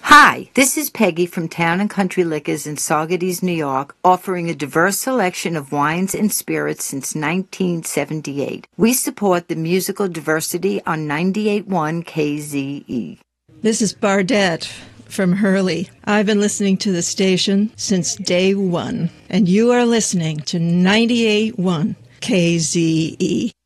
Hi, this is Peggy from Town & Country Liquors in Saugerties, New York, offering a diverse selection of wines and spirits since 1978. We support the musical diversity on 98.1 KZE. This is Bardette from Hurley. I've been listening to the station since day one, and you are listening to 98.1 KZE.